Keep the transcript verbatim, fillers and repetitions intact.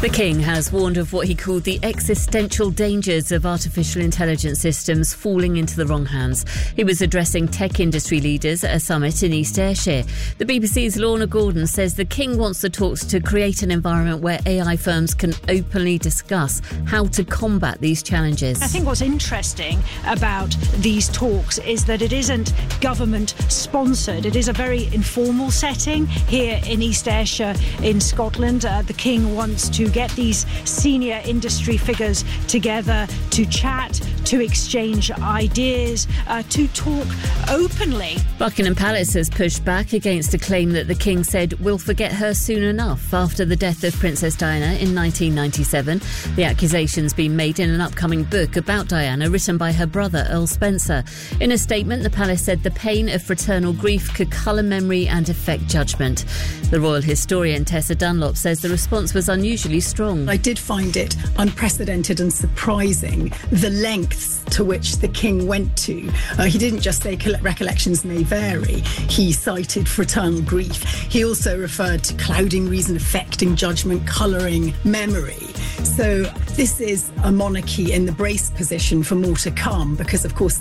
The King has warned of what he called the existential dangers of artificial intelligence systems falling into the wrong hands. He was addressing tech industry leaders at a summit in East Ayrshire. The B B C's Lorna Gordon says the King wants the talks to create an environment where A I firms can openly discuss how to combat these challenges. I think what's interesting about these talks is that it isn't government sponsored. It is a very informal setting here in East Ayrshire in Scotland. Uh, the King wants to get these senior industry figures together to chat, to exchange ideas, uh, to talk openly. Buckingham Palace has pushed back against a claim that the King said we'll forget her soon enough after the death of Princess Diana in nineteen ninety-seven. The accusation's been made in an upcoming book about Diana written by her brother Earl Spencer. In a statement, the palace said the pain of fraternal grief could colour memory and affect judgment. The royal historian Tessa Dunlop says the response was unusually strong. I did find it unprecedented and surprising the lengths to which the King went to. Uh, he didn't just say recollections may vary. He cited fraternal grief. He also referred to clouding reason, affecting judgment, colouring memory. So this is a monarchy in the brace position for more to come because, of course,